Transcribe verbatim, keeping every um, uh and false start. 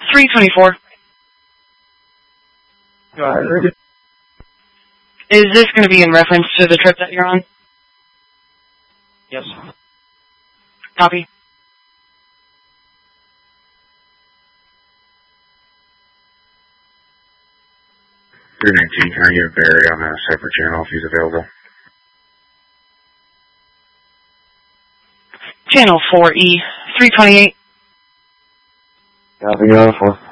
three twenty-four. Go ahead. Is this going to be in reference to the trip that you're on? Yes. Copy. three nineteen, can I get Barry on a separate channel if he's available? Channel four E, three twenty-eight. Copy, go for.